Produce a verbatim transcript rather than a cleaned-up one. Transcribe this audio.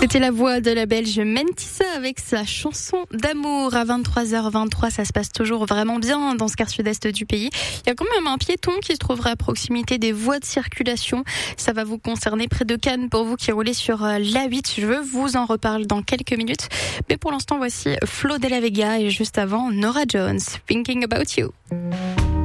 C'était la voix de la Belge Mentissa avec sa chanson d'amour à vingt-trois heures vingt-trois. Ça se passe toujours vraiment bien dans ce quart sud-est du pays. Il y a quand même un piéton qui se trouverait à proximité des voies de circulation. Ça va vous concerner près de Cannes pour vous qui roulez sur l'A huit. Je vous en reparle dans quelques minutes. Mais pour l'instant, voici Flo de la Vega et juste avant Nora Jones, Thinking About You.